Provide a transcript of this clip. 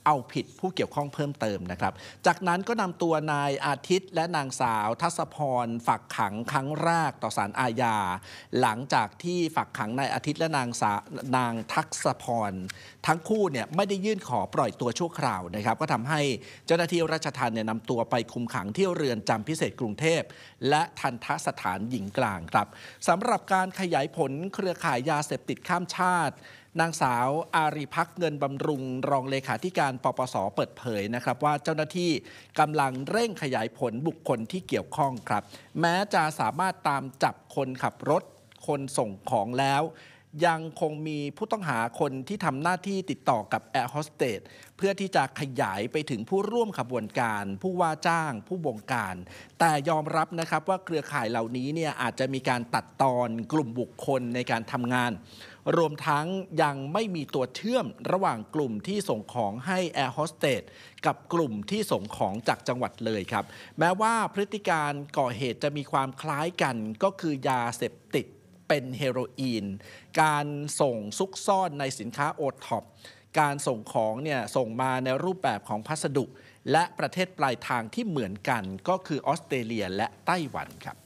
เอาผิดผู้เกี่ยวข้องเพิ่มเติมนะครับจากนั้นก็นำตัวนายอาทิตย์และนางสาวทัศพรฝากขังครั้งแรกต่อศาลอาญาหลังจากที่ฝากขังนายอาทิตย์และนางทัศพรทั้งคู่เนี่ยไม่ได้ยื่นขอปล่อยตัวชั่วคราวนะครับก็ทำให้เจ้าหน้าที่ราชทัณฑ์เนี่ยนำตัวไปคุมขังที่เรือนจำพิเศษกรุงเทพและทัณฑสถานหญิงกลางครับสำหรับการขยายผลเครือข่ายยาเสพติดข้ามชาตินางสาวอารีภักดิ์เงินบำรุงรองเลขาธิการปปสเปิดเผยนะครับว่าเจ้าหน้าที่กำลังเร่งขยายผลบุคคลที่เกี่ยวข้องครับแม้จะสามารถตามจับคนขับรถคนส่งของแล้วยังคงมีผู้ต้องหาคนที่ทำหน้าที่ติดต่อกับแอร์โฮสเตสเพื่อที่จะขยายไปถึงผู้ร่วมขบวนการผู้ว่าจ้างผู้บงการแต่ยอมรับนะครับว่าเครือข่ายเหล่านี้เนี่ยอาจจะมีการตัดตอนกลุ่มบุคคลในการทำงานรวมทั้งยังไม่มีตัวเชื่อมระหว่างกลุ่มที่ส่งของให้แอร์โฮสเตสกับกลุ่มที่ส่งของจากจังหวัดเลยครับแม้ว่าพฤติการก่อเหตุจะมีความคล้ายกันก็คือยาเสพติดเป็นเฮโรอีนการส่งซุกซ่อนในสินค้าโอท็อปการส่งของเนี่ยส่งมาในรูปแบบของพัสดุและประเทศปลายทางที่เหมือนกันก็คือออสเตรเลียและไต้หวันครับ